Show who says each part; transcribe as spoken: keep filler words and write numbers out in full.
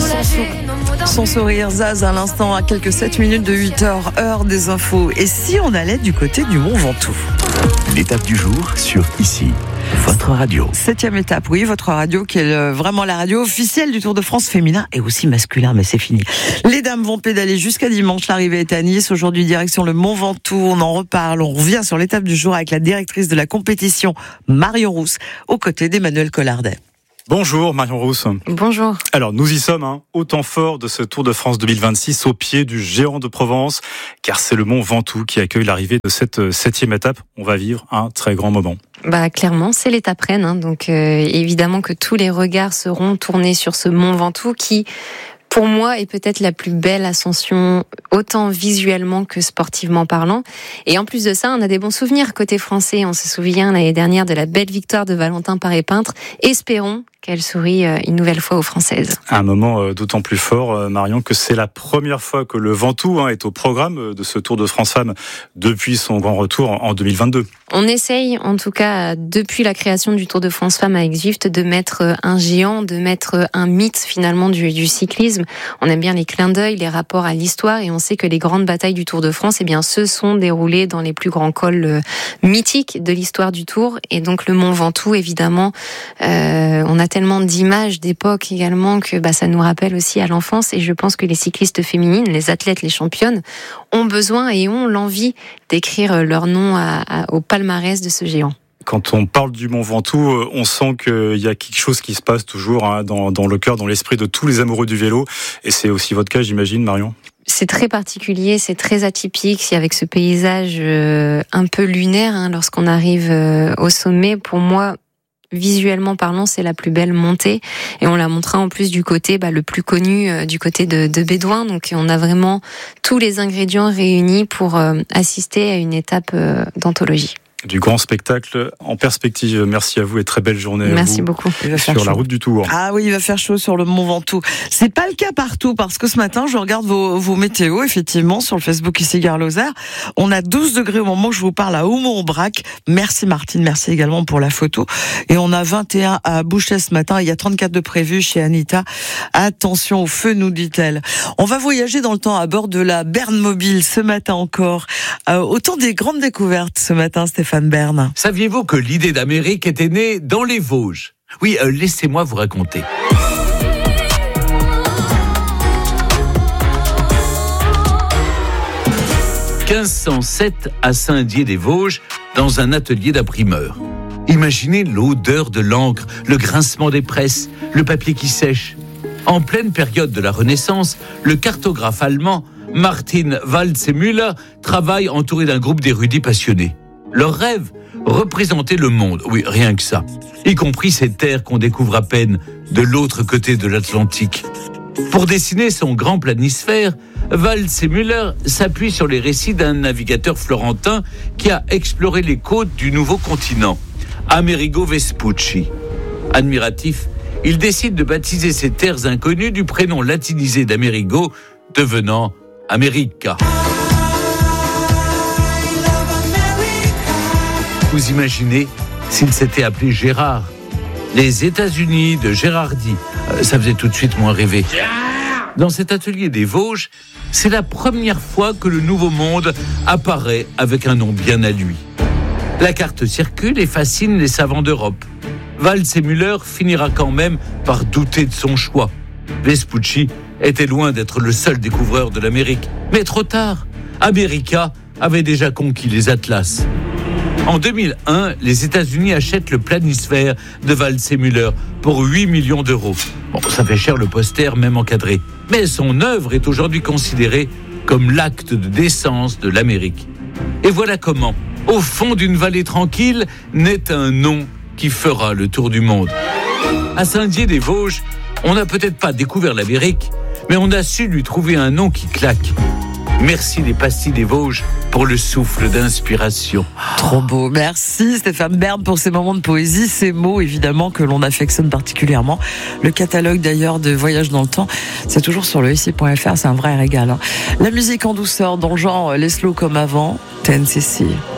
Speaker 1: Son sourire Zaz à l'instant à quelques sept minutes de huit heures, heure des infos. Et si on allait du côté du Mont Ventoux?
Speaker 2: L'étape du jour sur Ici, votre radio.
Speaker 1: Septième étape, oui, votre radio qui est le, vraiment la radio officielle du Tour de France féminin et aussi masculin, mais c'est fini. Les dames vont pédaler jusqu'à dimanche, l'arrivée est à Nice. Aujourd'hui, direction le Mont Ventoux, on en reparle, on revient sur l'étape du jour avec la directrice de la compétition, Marion Rousse, aux côtés d'Emmanuel Collardet.
Speaker 3: Bonjour Marion Rousse.
Speaker 4: Bonjour.
Speaker 3: Alors nous y sommes, hein, au temps fort de ce Tour de France deux mille vingt-six, au pied du géant de Provence, car c'est le Mont Ventoux qui accueille l'arrivée de cette septième étape. On va vivre un très grand moment.
Speaker 4: Bah clairement, c'est l'étape reine, hein, donc euh, évidemment que tous les regards seront tournés sur ce Mont Ventoux qui, pour moi, est peut-être la plus belle ascension, autant visuellement que sportivement parlant. Et en plus de ça, on a des bons souvenirs côté français. On se souvient l'année dernière de la belle victoire de Valentin Paré-Peintre. Espérons qu'elle sourit une nouvelle fois aux Françaises.
Speaker 3: Un moment d'autant plus fort, Marion, que c'est la première fois que le Ventoux hein, est au programme de ce Tour de France Femmes depuis son grand retour en deux mille vingt-deux.
Speaker 4: On essaye, en tout cas, depuis la création du Tour de France Femmes avec Zwift, de mettre un géant, de mettre un mythe finalement du, du cyclisme. On aime bien les clins d'œil, les rapports à l'histoire, et on sait que les grandes batailles du Tour de France, eh bien, se sont déroulées dans les plus grands cols mythiques de l'histoire du Tour. Et donc le Mont Ventoux, évidemment, euh, on a tellement d'images d'époque également que bah, ça nous rappelle aussi à l'enfance, et je pense que les cyclistes féminines, les athlètes, les championnes ont besoin et ont l'envie d'écrire leur nom à, à, au palmarès de ce géant.
Speaker 3: Quand on parle du Mont Ventoux, on sent qu'il y a quelque chose qui se passe toujours hein, dans, dans le cœur, dans l'esprit de tous les amoureux du vélo, et c'est aussi votre cas, j'imagine, Marion.
Speaker 4: C'est très particulier, c'est très atypique, c'est avec ce paysage euh, un peu lunaire hein, lorsqu'on arrive euh, au sommet. Pour moi, visuellement parlant, c'est la plus belle montée, et on la montrera en plus du côté bah, le plus connu, euh, du côté de, de Bédouin. Donc on a vraiment tous les ingrédients réunis pour euh, assister à une étape euh, d'anthologie.
Speaker 3: Du grand spectacle en perspective. Merci à vous et très belle journée.
Speaker 4: Merci
Speaker 3: à vous
Speaker 4: beaucoup.
Speaker 3: Sur la route du Tour.
Speaker 1: Ah oui, il va faire chaud sur le Mont Ventoux. C'est pas le cas partout parce que ce matin, je regarde vos, vos météos, effectivement, sur le Facebook ici Gare Lozère. On a douze degrés au moment où je vous parle à Aumont-Aubrac. Merci Martine, merci également pour la photo. Et on a vingt et un à Bouchet ce matin. Il y a trente-quatre de prévus chez Anita. Attention au feu, nous dit-elle. On va voyager dans le temps à bord de la Bern Mobile ce matin encore. Euh, autant des grandes découvertes ce matin, Stéphane Bern.
Speaker 5: Saviez-vous que l'idée d'Amérique était née dans les Vosges ? Oui, euh, laissez-moi vous raconter. quinze cent sept à Saint-Dié-des-Vosges, dans un atelier d'imprimeur. Imaginez l'odeur de l'encre, le grincement des presses, le papier qui sèche. En pleine période de la Renaissance, le cartographe allemand Martin Waldseemüller travaille entouré d'un groupe d'érudits passionnés. Leur rêve, représenter le monde, oui, rien que ça, y compris ces terres qu'on découvre à peine de l'autre côté de l'Atlantique. Pour dessiner son grand planisphère, Waldseemüller s'appuie sur les récits d'un navigateur florentin qui a exploré les côtes du nouveau continent, Amerigo Vespucci. Admiratif, il décide de baptiser ces terres inconnues du prénom latinisé d'Amerigo, devenant America. Vous imaginez s'il s'était appelé Gérard ? Les États-Unis de Gérardi, ça faisait tout de suite moins rêver. Dans cet atelier des Vosges, c'est la première fois que le Nouveau Monde apparaît avec un nom bien à lui. La carte circule et fascine les savants d'Europe. Waldseemüller finira quand même par douter de son choix. Vespucci était loin d'être le seul découvreur de l'Amérique. Mais trop tard, America avait déjà conquis les Atlas. En deux mille un, les États-Unis achètent le planisphère de Waldseemüller pour huit millions d'euros. Bon, ça fait cher le poster, même encadré. Mais son œuvre est aujourd'hui considérée comme l'acte de décence de l'Amérique. Et voilà comment, au fond d'une vallée tranquille, naît un nom qui fera le tour du monde. À Saint-Dié-des-Vosges, on n'a peut-être pas découvert l'Amérique, mais on a su lui trouver un nom qui claque. Merci les pastilles des Vosges pour le souffle d'inspiration.
Speaker 1: Trop beau. Merci Stéphane Bern pour ces moments de poésie, ces mots évidemment que l'on affectionne particulièrement. Le catalogue d'ailleurs de Voyage dans le temps, c'est toujours sur le ici point f r, c'est un vrai régal. Hein. La musique en douceur dans le genre les slow comme avant, T N C C.